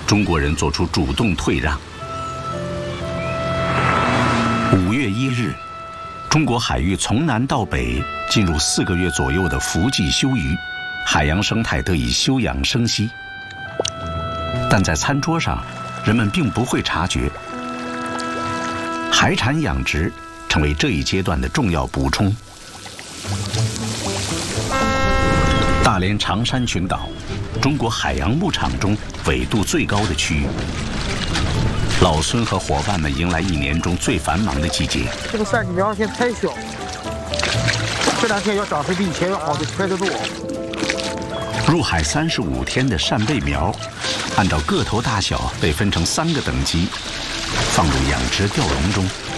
中国人做出主动退让。5月1日，中国海域从南到北进入4个月左右的伏季休渔，海洋生态得以休养生息。但在餐桌上，人们并不会察觉，海产养殖成为这一阶段的重要补充。大连长山群岛，中国海洋牧场中纬度最高的区域。老孙和伙伴们迎来1年中最繁忙的季节。 这个鳝鱼苗现在太小，这2天要长出比以前要好的快得多。 入海35天的扇贝苗，按照个头大小被分成3个等级，放入养殖吊笼中。